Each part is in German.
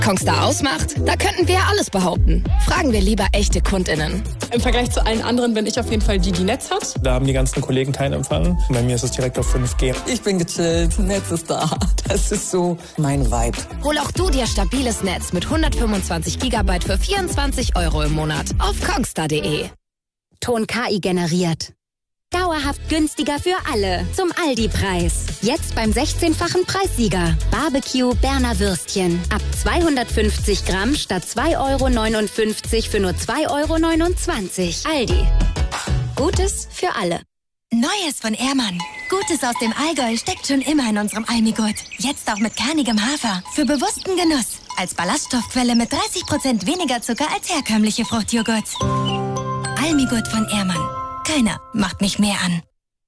Kongstar ausmacht? Da könnten wir alles behaupten. Fragen wir lieber echte KundInnen. Im Vergleich zu allen anderen bin ich auf jeden Fall die Netz hat. Da haben die ganzen Kollegen keinen Empfang. Bei mir ist es direkt auf 5G. Ich bin gechillt, Netz ist da. Das ist so mein Vibe. Hol auch du dir stabiles Netz mit 125 GB für 24 € im Monat auf kongstar.de. Ton KI generiert. Dauerhaft günstiger für alle. Zum Aldi-Preis. Jetzt beim 16-fachen Preissieger. Barbecue Berner Würstchen. Ab 250 Gramm statt 2,59 € für nur 2,29 €. Aldi. Gutes für alle. Neues von Ehrmann. Gutes aus dem Allgäu steckt schon immer in unserem Almigurt. Jetzt auch mit kernigem Hafer. Für bewussten Genuss. Als Ballaststoffquelle mit 30% weniger Zucker als herkömmliche Fruchtjoghurts. Almigurt von Ehrmann. Keiner macht mich mehr an.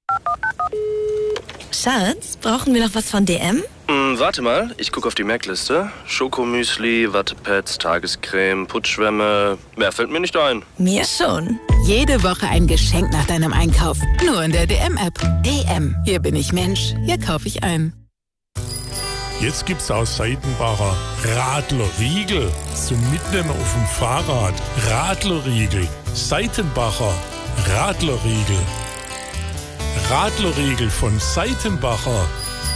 Schatz, brauchen wir noch was von DM? Warte mal, ich gucke auf die Merkliste. Schokomüsli, Wattepads, Tagescreme, Putzschwämme. Mehr fällt mir nicht ein. Mir schon. Jede Woche ein Geschenk nach deinem Einkauf. Nur in der DM-App. DM. Hier bin ich Mensch. Hier kaufe ich ein. Jetzt gibt's aus Seitenbacher Radlerriegel zum Mitnehmen auf dem Fahrrad. Radlerriegel. Seitenbacher Radlerriegel. Radlerriegel von Seitenbacher.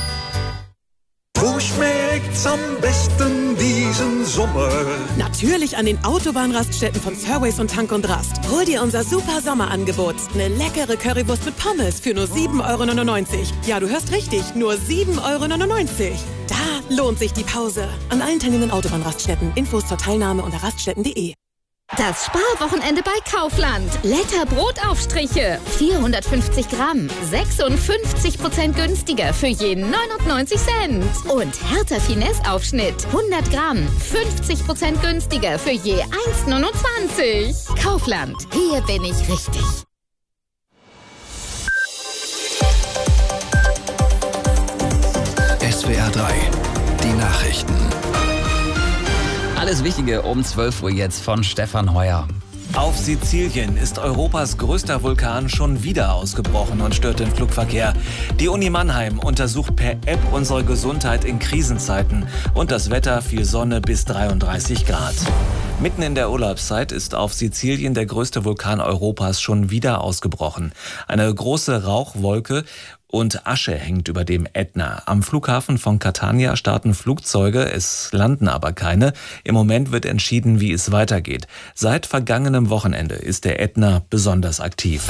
Wo schmeckt's am besten diesen Sommer? Natürlich an den Autobahnraststätten von Fairways und Tank und Rast. Hol dir unser super Sommerangebot. Eine leckere Currywurst mit Pommes für nur 7,99 €. Ja, du hörst richtig, nur 7,99 €. Da lohnt sich die Pause. An allen teilnehmenden Autobahnraststätten. Infos zur Teilnahme unter raststätten.de. Das Sparwochenende bei Kaufland. Letter Brotaufstriche. 450 Gramm. 56% günstiger für je 99 Cent. Und Hertha Finesse Aufschnitt. 100 Gramm. 50% günstiger für je 1,29 €. Kaufland. Hier bin ich richtig. SWR 3. Die Nachrichten. Alles Wichtige um 12 Uhr jetzt von Stefan Heuer. Auf Sizilien ist Europas größter Vulkan schon wieder ausgebrochen und stört den Flugverkehr. Die Uni Mannheim untersucht per App unsere Gesundheit in Krisenzeiten. Und das Wetter, viel Sonne bis 33 Grad. Mitten in der Urlaubszeit ist auf Sizilien der größte Vulkan Europas schon wieder ausgebrochen. Eine große Rauchwolke und Asche hängt über dem Ätna. Am Flughafen von Catania starten Flugzeuge, es landen aber keine. Im Moment wird entschieden, wie es weitergeht. Seit vergangenem Wochenende ist der Ätna besonders aktiv.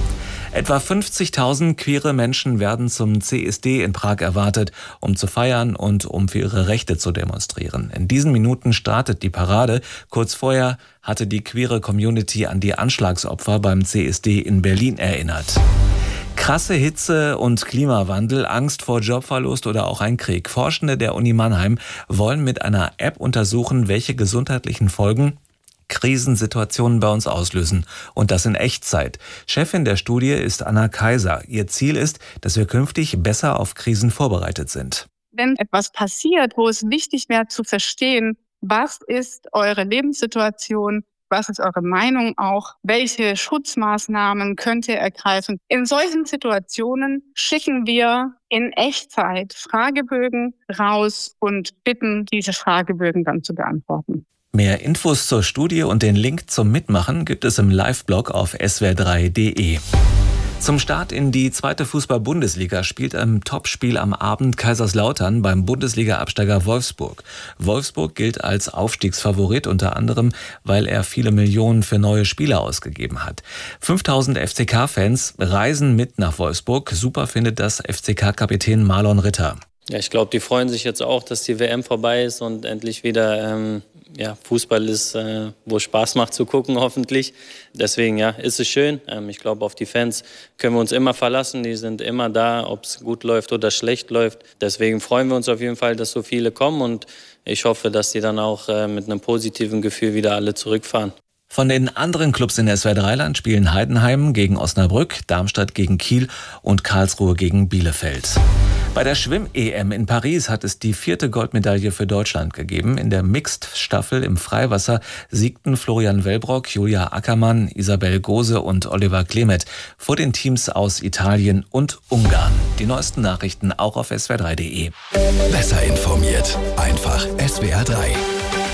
Etwa 50.000 queere Menschen werden zum CSD in Prag erwartet, um zu feiern und um für ihre Rechte zu demonstrieren. In diesen Minuten startet die Parade. Kurz vorher hatte die queere Community an die Anschlagsopfer beim CSD in Berlin erinnert. Krasse Hitze und Klimawandel, Angst vor Jobverlust oder auch ein Krieg. Forschende der Uni Mannheim wollen mit einer App untersuchen, welche gesundheitlichen Folgen Krisensituationen bei uns auslösen. Und das in Echtzeit. Chefin der Studie ist Anna Kaiser. Ihr Ziel ist, dass wir künftig besser auf Krisen vorbereitet sind. Wenn etwas passiert, wo es wichtig wäre zu verstehen, was ist eure Lebenssituation, was ist eure Meinung auch? Welche Schutzmaßnahmen könnt ihr ergreifen? In solchen Situationen schicken wir in Echtzeit Fragebögen raus und bitten, diese Fragebögen dann zu beantworten. Mehr Infos zur Studie und den Link zum Mitmachen gibt es im Live-Blog auf swr3.de. Zum Start in die zweite Fußball-Bundesliga spielt im Topspiel am Abend Kaiserslautern beim Bundesliga-Absteiger Wolfsburg. Wolfsburg gilt als Aufstiegsfavorit, unter anderem, weil er viele Millionen für neue Spieler ausgegeben hat. 5000 FCK-Fans reisen mit nach Wolfsburg. Super findet das FCK-Kapitän Marlon Ritter. Ja, ich glaube, die freuen sich jetzt auch, dass die WM vorbei ist und endlich wieder Fußball ist, wo Spaß macht zu gucken, hoffentlich. Deswegen ist es schön. Ich glaube, auf die Fans können wir uns immer verlassen. Die sind immer da, ob es gut läuft oder schlecht läuft. Deswegen freuen wir uns auf jeden Fall, dass so viele kommen und ich hoffe, dass die dann auch mit einem positiven Gefühl wieder alle zurückfahren. Von den anderen Clubs in der SWR3-Land spielen Heidenheim gegen Osnabrück, Darmstadt gegen Kiel und Karlsruhe gegen Bielefeld. Bei der Schwimm-EM in Paris hat es die 4. Goldmedaille für Deutschland gegeben. In der Mixed-Staffel im Freiwasser siegten Florian Wellbrock, Julia Ackermann, Isabel Gose und Oliver Klemet vor den Teams aus Italien und Ungarn. Die neuesten Nachrichten auch auf swr3.de. Besser informiert. Einfach SWR3.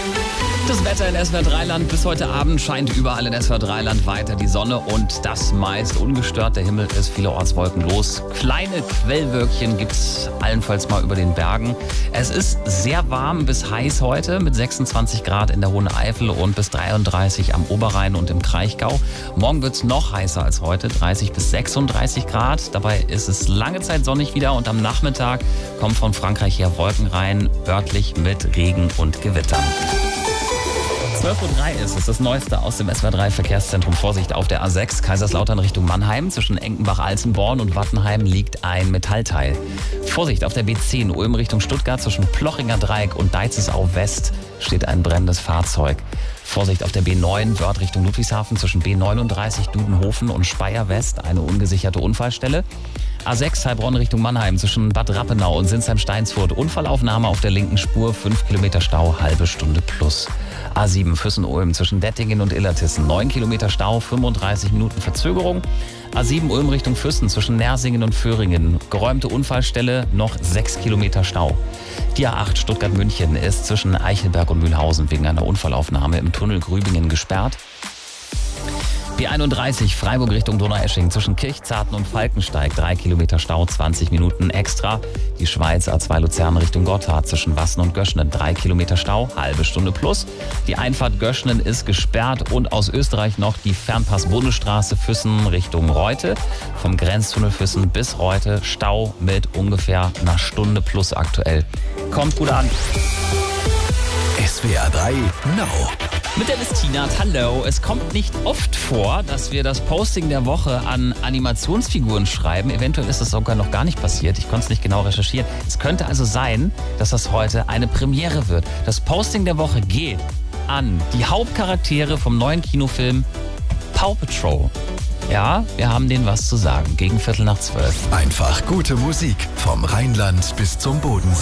Wetter in SWR3-Land. Bis heute Abend scheint überall in SWR3-Land weiter die Sonne und das meist ungestört. Der Himmel ist vielerorts wolkenlos. Kleine Quellwölkchen gibt es allenfalls mal über den Bergen. Es ist sehr warm bis heiß heute mit 26 Grad in der Hohen Eifel und bis 33 am Oberrhein und im Kraichgau. Morgen wird es noch heißer als heute, 30 bis 36 Grad. Dabei ist es lange Zeit sonnig wieder und am Nachmittag kommen von Frankreich her Wolken rein, örtlich mit Regen und Gewittern. 12.03 Uhr ist es, das Neueste aus dem SWR3 Verkehrszentrum. Vorsicht auf der A6 Kaiserslautern Richtung Mannheim. Zwischen Enkenbach-Alzenborn und Wattenheim liegt ein Metallteil. Vorsicht auf der B10 Ulm Richtung Stuttgart. Zwischen Plochinger Dreieck und Deizesau West steht ein brennendes Fahrzeug. Vorsicht auf der B9 Wörth Richtung Ludwigshafen. Zwischen B39 Dudenhofen und Speyer West eine ungesicherte Unfallstelle. A6 Heilbronn Richtung Mannheim zwischen Bad Rappenau und Sinsheim-Steinsfurt. Unfallaufnahme auf der linken Spur, 5 Kilometer Stau, halbe Stunde plus. A7 Füssen-Ulm zwischen Dettingen und Illertissen, 9 Kilometer Stau, 35 Minuten Verzögerung. A7 Ulm Richtung Füssen zwischen Nersingen und Föhringen, geräumte Unfallstelle, noch 6 Kilometer Stau. Die A8 Stuttgart-München ist zwischen Eichelberg und Mühlhausen wegen einer Unfallaufnahme im Tunnel Grübingen gesperrt. B31 Freiburg Richtung Donaueschingen zwischen Kirchzarten und Falkensteig, 3 Kilometer Stau, 20 Minuten extra. Die Schweiz A2 Luzern Richtung Gotthard zwischen Wassen und Göschnen, 3 Kilometer Stau, halbe Stunde plus. Die Einfahrt Göschnen ist gesperrt und aus Österreich noch die Fernpass-Bundesstraße Füssen Richtung Reute. Vom Grenztunnel Füssen bis Reute Stau mit ungefähr einer Stunde plus aktuell. Kommt gut an. SWR3 Now. Mit der Destina, hallo. Es kommt nicht oft vor, dass wir das Posting der Woche an Animationsfiguren schreiben. Eventuell ist das sogar noch gar nicht passiert. Ich konnte es nicht genau recherchieren. Es könnte also sein, dass das heute eine Premiere wird. Das Posting der Woche geht an die Hauptcharaktere vom neuen Kinofilm Paw Patrol. Ja, wir haben denen was zu sagen. Gegen 11:45. Einfach gute Musik vom Rheinland bis zum Bodensee.